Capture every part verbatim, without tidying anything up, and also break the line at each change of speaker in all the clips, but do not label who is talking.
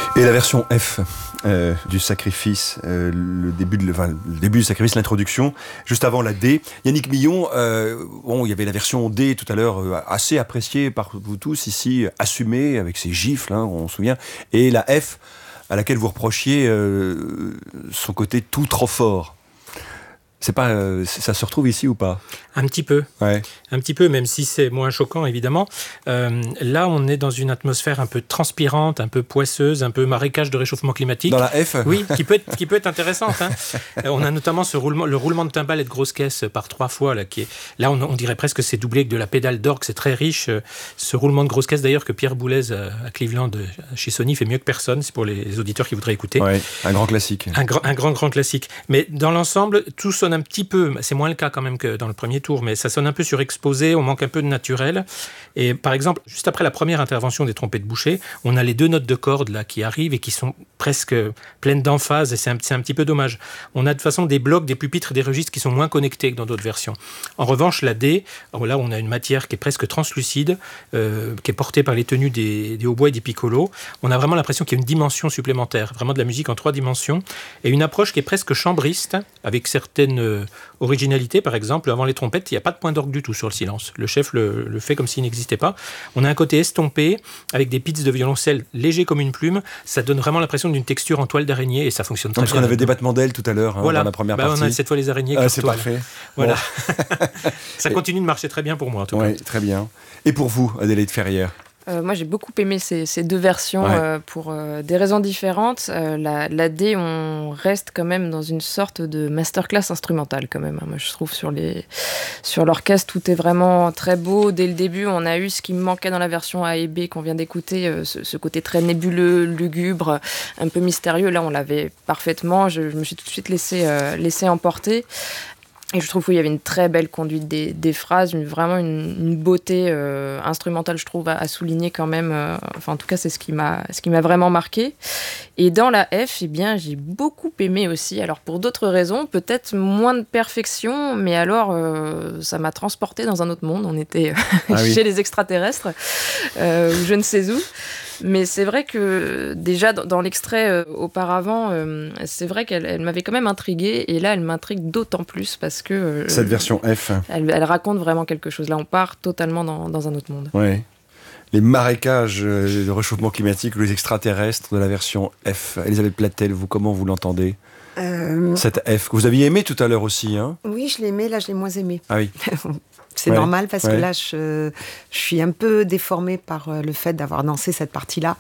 Et la version F euh, du sacrifice, euh, le, début de, enfin, le début du sacrifice, l'introduction, juste avant la D. Yannick Millon, euh, bon, il y avait la version D tout à l'heure, euh, assez appréciée par vous tous ici, assumée avec ses gifles, hein, on se souvient, et la F à laquelle vous reprochiez euh, son côté tout trop fort. C'est pas, euh, ça se retrouve ici ou pas ?
Un petit peu,
ouais.
un petit peu, même si c'est moins choquant évidemment. Euh, là, on est dans une atmosphère un peu transpirante, un peu poisseuse, un peu marécage de réchauffement climatique.
Dans la F ?
Oui, qui peut être, qui peut être intéressante. Hein. Euh, on a notamment ce roulement, le roulement de timbales et de grosse caisse par trois fois là, qui est là, on, on dirait presque que c'est doublé avec de la pédale d'orgue, c'est très riche. Ce roulement de grosse caisse d'ailleurs que Pierre Boulez à Cleveland chez Sony fait mieux que personne. C'est pour les auditeurs qui voudraient écouter.
Ouais, un grand classique.
Un grand, un grand, grand classique. Mais dans l'ensemble, tout sonne un petit peu. C'est moins le cas quand même que dans le premier tour, mais ça sonne un peu surexposé, on manque un peu de naturel. Et par exemple, juste après la première intervention des trompettes bouchées, on a les deux notes de cordes là qui arrivent et qui sont presque pleines d'emphase, et c'est un, c'est un petit peu dommage. On a de toute façon des blocs, des pupitres, des registres qui sont moins connectés que dans d'autres versions. En revanche, la D, là on a une matière qui est presque translucide, euh, qui est portée par les tenues des, des hautbois et des piccolos. On a vraiment l'impression qu'il y a une dimension supplémentaire, vraiment de la musique en trois dimensions, et une approche qui est presque chambriste, avec certaines euh, originalités. Par exemple, avant les trompettes, il n'y a pas de point d'orgue du tout sur le silence. Le chef le, le fait comme s'il n'existait pas. On a un côté estompé, avec des pits de violoncelle légers comme une plume. Ça donne vraiment l'impression d'une texture en toile d'araignée, et ça fonctionne très
Parce
bien.
Parce qu'on avait des battements d'ailes tout à l'heure, hein,
voilà.
dans la première
bah,
partie.
On a cette fois les araignées
ah,
qui
c'est
retournent.
parfait.
Voilà.
Bon.
Ça continue de marcher très bien pour moi, en tout
ouais,
cas.
Très bien. Et pour vous, Adélaïde Ferrière ?
Euh, moi, j'ai beaucoup aimé ces, ces deux versions
ouais.
euh, pour euh, des raisons différentes. Euh, la, la D, on reste quand même dans une sorte de masterclass instrumentale quand même. Hein. Moi, je trouve sur, les, sur l'orchestre, tout est vraiment très beau. Dès le début, on a eu ce qui me manquait dans la version A et B qu'on vient d'écouter, euh, ce, ce côté très nébuleux, lugubre, un peu mystérieux. Là, on l'avait parfaitement. Je, je me suis tout de suite laissée, euh, laissée emporter. Et je trouve qu'il y avait une très belle conduite des, des phrases, une, vraiment une, une beauté euh, instrumentale, je trouve, à, à souligner quand même. Euh, enfin, en tout cas, c'est ce qui m'a, ce qui m'a vraiment marqué. Et dans la F, eh bien, j'ai beaucoup aimé aussi. Alors, pour d'autres raisons, peut-être moins de perfection, mais alors, euh, ça m'a transporté dans un autre monde. On était ah, chez oui. les extraterrestres, euh, ou je ne sais où. Mais c'est vrai que déjà dans, dans l'extrait euh, auparavant, euh, c'est vrai qu'elle elle m'avait quand même intriguée, et là elle m'intrigue d'autant plus parce que euh,
cette version F,
elle, elle raconte vraiment quelque chose. Là, on part totalement dans, dans un autre monde.
Ouais. Les marécages euh, de réchauffement climatique, les extraterrestres de la version F. Elisabeth Platel, vous comment vous l'entendez ? Euh... Cette F que vous aviez aimé tout à l'heure aussi, hein ?
Oui, je l'ai aimé. Là, je l'ai moins aimé.
Ah oui.
C'est
ouais,
normal parce
ouais.
que là, je, je suis un peu déformée par le fait d'avoir dansé cette partie-là.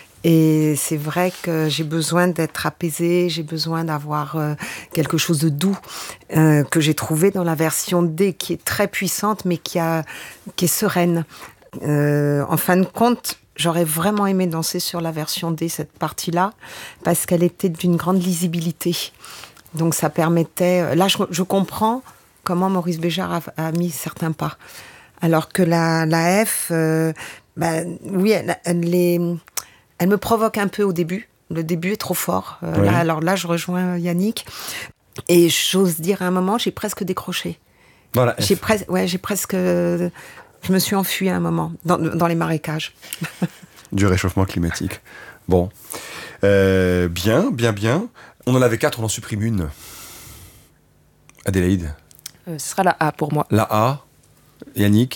Et c'est vrai que j'ai besoin d'être apaisée, j'ai besoin d'avoir euh, quelque chose de doux euh, que j'ai trouvé dans la version D, qui est très puissante, mais qui, a, qui est sereine. Euh, en fin de compte, j'aurais vraiment aimé danser sur la version D, cette partie-là, parce qu'elle était d'une grande lisibilité. Donc ça permettait... Là, je, je comprends comment Maurice Béjart a, a mis certains pas. Alors que la, la F, euh, bah, oui, elle, elle, est, elle me provoque un peu au début. Le début est trop fort. Euh, oui. là, alors là, je rejoins Yannick. Et j'ose dire, à un moment, j'ai presque décroché.
Voilà.
J'ai, pres- ouais, j'ai presque... Je me suis enfuie à un moment, dans, dans les marécages.
Du réchauffement climatique. Bon. Euh, bien, bien, bien. On en avait quatre, on en supprime une. Adélaïde ?
Euh, ce sera la A pour moi.
La A, Yannick ?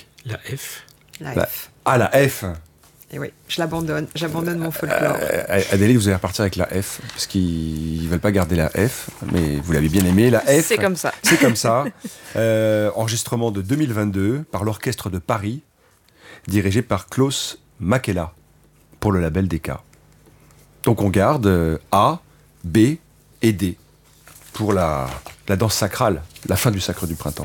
La F.
La
la,
F.
Ah, la F.
Et oui, je l'abandonne. J'abandonne mon folklore.
Euh, Adélaïde, vous allez repartir avec la F, parce qu'ils ne veulent pas garder la F, mais vous l'avez bien aimée. La F,
c'est comme ça.
C'est comme ça. Euh, enregistrement de deux mille vingt-deux par l'Orchestre de Paris, dirigé par Klaus Makela, pour le label D K. Donc on garde euh, A, B et D pour la, la danse sacrale, la fin du Sacre du Printemps.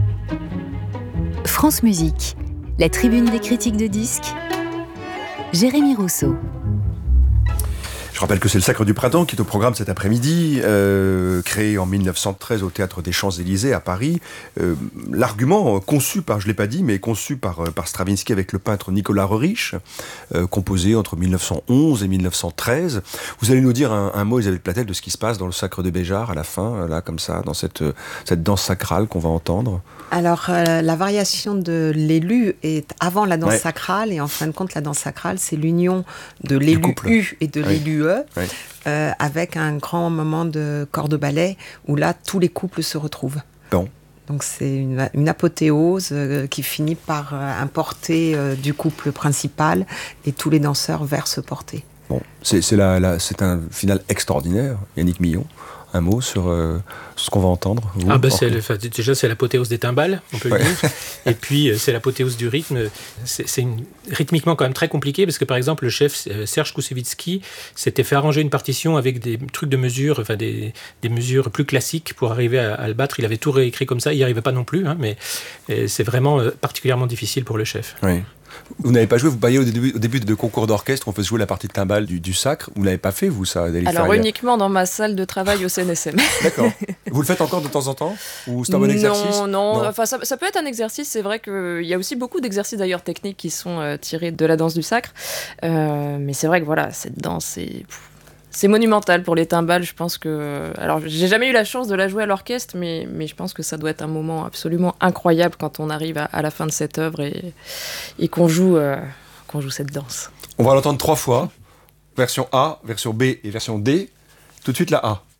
France Musique, la tribune des critiques de disques, Jérémy Rousseau.
Je rappelle que c'est le Sacre du Printemps qui est au programme cet après-midi, euh, créé en mille neuf cent treize au Théâtre des Champs-Élysées à Paris. Euh, l'argument conçu par, je ne l'ai pas dit, mais conçu par, par Stravinsky avec le peintre Nicolas Roerich, euh, composé entre mille neuf cent onze et mille neuf cent treize. Vous allez nous dire un, un mot, Elisabeth Platel, de ce qui se passe dans le Sacre de Béjart à la fin, là, comme ça, dans cette, cette danse sacrale qu'on va entendre.
Alors, euh, la variation de l'élu est avant la danse
ouais.
sacrale, et en fin de compte, la danse sacrale, c'est l'union de l'élu U et de
ouais.
l'élu E. peu,
Oui.
euh, avec un grand moment de corps de ballet où là, tous les couples se retrouvent.
Bon.
Donc c'est une, une apothéose euh, qui finit par euh, un porté euh, du couple principal et tous les danseurs vers ce porté.
Bon, c'est, c'est, la, la, c'est un final extraordinaire. Yannick Millon, un mot sur euh, ce qu'on va entendre. Vous,
ah bah
Or-
c'est le, enfin, déjà c'est l'apothéose des timbales, on peut
Ouais.
le dire. Et puis euh, c'est l'apothéose du rythme. C'est, c'est une, rythmiquement quand même très compliqué parce que par exemple le chef euh, Serge Koussevitzky s'était fait arranger une partition avec des trucs de mesure, enfin des, des mesures plus classiques pour arriver à, à le battre. Il avait tout réécrit comme ça, il n'y arrivait pas non plus, hein, mais euh, c'est vraiment euh, particulièrement difficile pour le chef.
Oui. Vous n'avez pas joué, vous voyez au début, au début de concours d'orchestre, on fait jouer la partie de timbale du, du sacre. Vous l'avez pas fait, vous, ça, Adélie
Alors
Faria
uniquement dans ma salle de travail au C N S M.
D'accord. Vous le faites encore de temps en temps? Ou c'est un bon exercice?
Non, non.
Non.
Enfin, ça, ça peut être un exercice. C'est vrai qu'il y a aussi beaucoup d'exercices d'ailleurs techniques qui sont euh, tirés de la danse du sacre. Euh, mais c'est vrai que voilà, cette danse, c'est, c'est monumental pour les timbales. Je pense que. Alors, j'ai jamais eu la chance de la jouer à l'orchestre, mais, mais je pense que ça doit être un moment absolument incroyable quand on arrive à, à la fin de cette œuvre et, et qu'on joue, euh, qu'on joue cette danse.
On va l'entendre trois fois. Version A, version B et version D. Tout de suite la A.